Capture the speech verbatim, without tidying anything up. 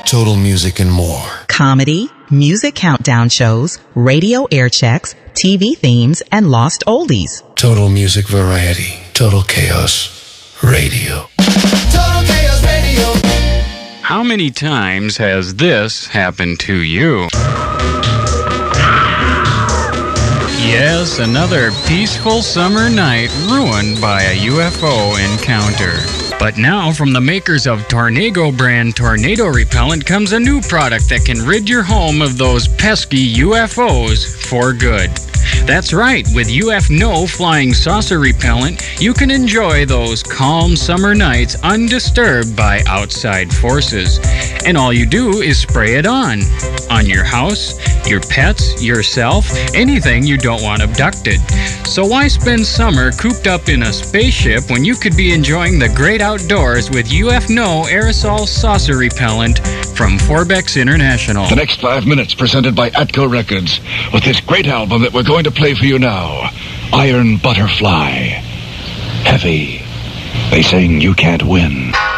Total Music and more. Comedy, music countdown shows, radio air checks, T V themes, and lost oldies. Total Music Variety. Total Chaos Radio. Total Chaos Radio. How many times has this happened to you? Yes, another peaceful summer night ruined by a U F O encounter. But now, from the makers of Tornado brand Tornado Repellent comes a new product that can rid your home of those pesky U F Os for good. That's right, with U F No Flying Saucer Repellent, you can enjoy those calm summer nights undisturbed by outside forces. And all you do is spray it on. On your house, your pets, yourself, anything you don't want abducted. So why spend summer cooped up in a spaceship when you could be enjoying the great outdoors with U F No Aerosol Saucer Repellent from Forbex International? The next five minutes presented by Atco Records with this great album that we're going to play for you now. Iron Butterfly. Heavy. They sing You Can't Win.